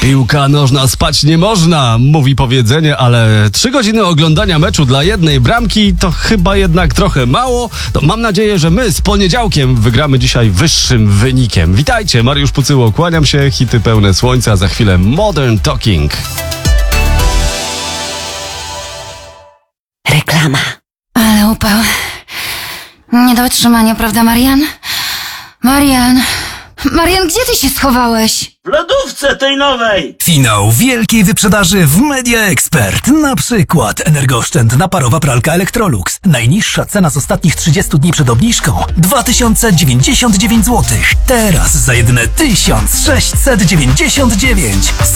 Piłka nożna, spać nie można, mówi powiedzenie, ale 3 godziny oglądania meczu dla jednej bramki to chyba jednak trochę mało. To mam nadzieję, że my z poniedziałkiem wygramy dzisiaj wyższym wynikiem. Witajcie, Mariusz Pucyło, kłaniam się, hity pełne słońca, a za chwilę Modern Talking. Reklama. Ale upał. Nie do wytrzymania, prawda, Marian? Marian, gdzie ty się schowałeś? W lodówce tej nowej! Finał wielkiej wyprzedaży w Media Expert. Na przykład energooszczędna parowa pralka Electrolux. Najniższa cena z ostatnich 30 dni przed obniżką 2099 zł. Teraz za jedyne 1699.